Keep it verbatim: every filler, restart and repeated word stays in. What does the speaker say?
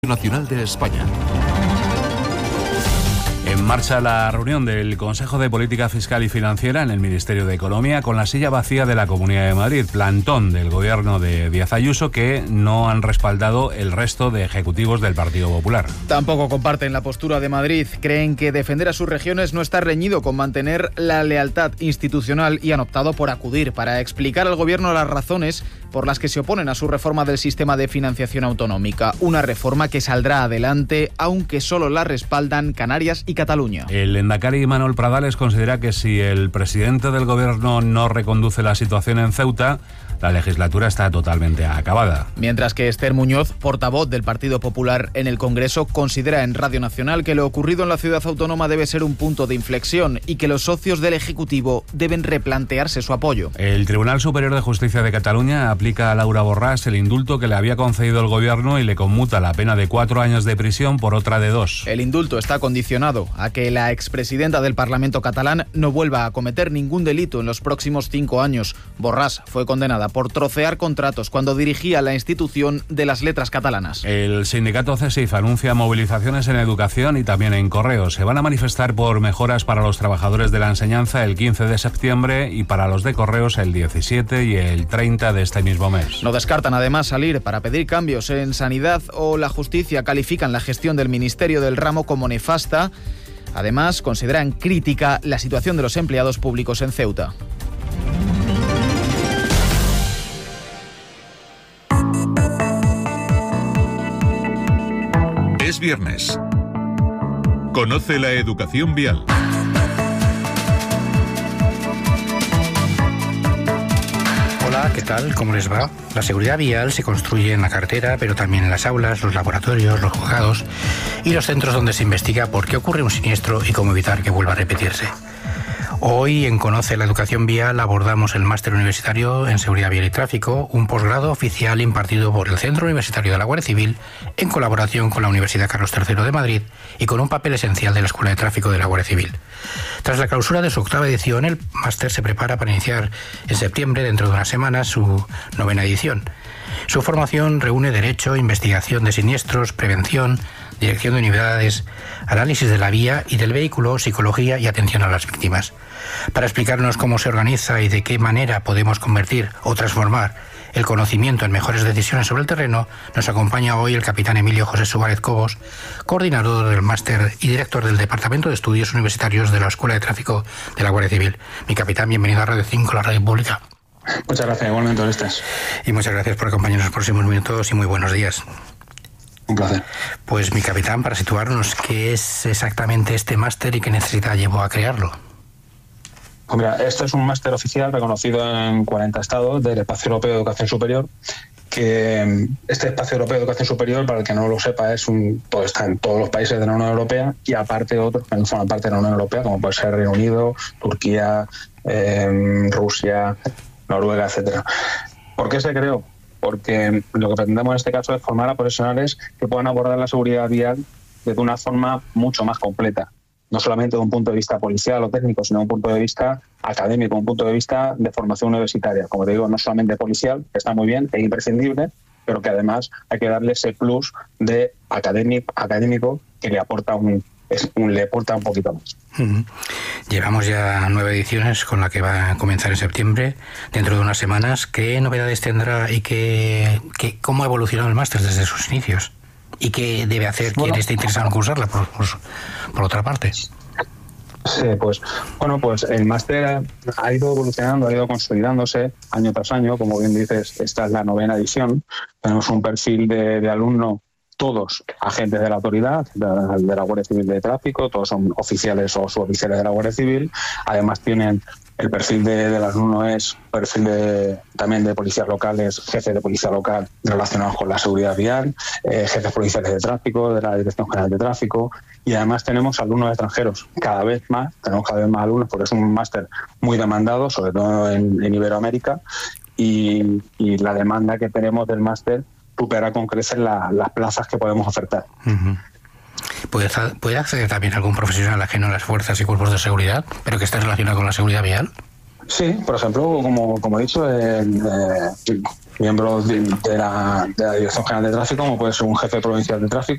Nacional de España. En marcha la reunión del Consejo de Política Fiscal y Financiera en el Ministerio de Economía con la silla vacía de la Comunidad de Madrid, plantón del gobierno de Díaz Ayuso que no han respaldado el resto de ejecutivos del Partido Popular. Tampoco comparten la postura de Madrid, creen que defender a sus regiones no está reñido con mantener la lealtad institucional y han optado por acudir para explicar al gobierno las razones por las que se oponen a su reforma del sistema de financiación autonómica, una reforma que saldrá adelante aunque solo la respaldan Canarias y Cataluña. El lehendakari Manuel Pradales considera que si el presidente del gobierno no reconduce la situación en Ceuta, la legislatura está totalmente acabada. Mientras que Esther Muñoz, portavoz del Partido Popular en el Congreso, considera en Radio Nacional que lo ocurrido en la ciudad autónoma debe ser un punto de inflexión y que los socios del Ejecutivo deben replantearse su apoyo. El Tribunal Superior de Justicia de Cataluña aplica a Laura Borràs el indulto que le había concedido el gobierno y le conmuta la pena de cuatro años de prisión por otra de dos. El indulto está condicionado a que la expresidenta del Parlamento catalán no vuelva a cometer ningún delito en los próximos cinco años. Borràs fue condenada por trocear contratos cuando dirigía la institución de las letras catalanas. El sindicato CESIF anuncia movilizaciones en educación y también en correos. Se van a manifestar por mejoras para los trabajadores de la enseñanza el quince de septiembre y para los de correos el diecisiete y el treinta de este mismo mes. No descartan además salir para pedir cambios en sanidad o la justicia. Califican la gestión del Ministerio del Ramo como nefasta. Además, consideran crítica la situación de los empleados públicos en Ceuta. Es viernes. Conoce la educación vial. Hola, ¿qué tal? ¿Cómo les va? La seguridad vial se construye en la carretera, pero también en las aulas, los laboratorios, los juzgados y los centros donde se investiga por qué ocurre un siniestro y cómo evitar que vuelva a repetirse. Hoy en Conoce la Educación Vial abordamos el Máster Universitario en Seguridad Vial y Tráfico, un posgrado oficial impartido por el Centro Universitario de la Guardia Civil en colaboración con la Universidad Carlos tercero de Madrid y con un papel esencial de la Escuela de Tráfico de la Guardia Civil. Tras la clausura de su octava edición, el máster se prepara para iniciar en septiembre, dentro de unas semanas, su novena edición. Su formación reúne derecho, investigación de siniestros, prevención, dirección de unidades, análisis de la vía y del vehículo, psicología y atención a las víctimas. Para explicarnos cómo se organiza y de qué manera podemos convertir o transformar el conocimiento en mejores decisiones sobre el terreno, nos acompaña hoy el capitán Emilio José Suárez Cobos, coordinador del máster y director del Departamento de Estudios Universitarios de la Escuela de Tráfico de la Guardia Civil. Mi capitán, bienvenido a Radio cinco, la radio pública. Muchas gracias, igualmente, Orestes. Y muchas gracias por acompañarnos en los próximos minutos y muy buenos días. Un placer. Pues mi capitán, para situarnos, ¿qué es exactamente este máster y qué necesidad llevó a crearlo? Pues mira, este es un máster oficial reconocido en cuarenta estados del Espacio Europeo de Educación Superior, que este Espacio Europeo de Educación Superior, para el que no lo sepa, es un todo está en todos los países de la Unión Europea y aparte otros que no forman parte de la Unión Europea, como puede ser Reino Unido, Turquía, eh, Rusia, Noruega, etcétera. ¿Por qué se creó? Porque lo que pretendemos en este caso es formar a profesionales que puedan abordar la seguridad vial de una forma mucho más completa. No solamente de un punto de vista policial o técnico, sino de un punto de vista académico, un punto de vista de formación universitaria. Como te digo, no solamente policial, que está muy bien, es imprescindible, pero que además hay que darle ese plus de académico, académico que le aporta un, es un, le aporta un poquito más. Uh-huh. Llevamos ya nueve ediciones con la que va a comenzar en septiembre, dentro de unas semanas. ¿Qué novedades tendrá y qué, qué, cómo ha evolucionado el máster desde sus inicios? ¿Y qué debe hacer quien bueno, esté interesado en cursarla, por, por, por otra parte? Sí, pues bueno, pues el máster ha ido evolucionando, ha ido consolidándose año tras año. Como bien dices, esta es la novena edición. Tenemos un perfil de, de alumno, todos agentes de la autoridad, de, de la Guardia Civil de Tráfico, todos son oficiales o suboficiales de la Guardia Civil. Además tienen el perfil de, del alumno es perfil de, también de policías locales, jefes de policía local relacionados con la seguridad vial, eh, jefes policiales de tráfico, de la Dirección General de Tráfico, y además tenemos alumnos extranjeros cada vez más, tenemos cada vez más alumnos porque es un máster muy demandado, sobre todo en, en Iberoamérica, y, y la demanda que tenemos del máster supera con creces la, las plazas que podemos ofertar. Uh-huh. ¿Puede, ¿Puede acceder también algún profesional ajeno a las fuerzas y cuerpos de seguridad, pero que esté relacionado con la seguridad vial? Sí, por ejemplo, como, como he dicho, en, eh, miembros de, de, la, de la Dirección General de Tráfico, como puede ser un jefe provincial de tráfico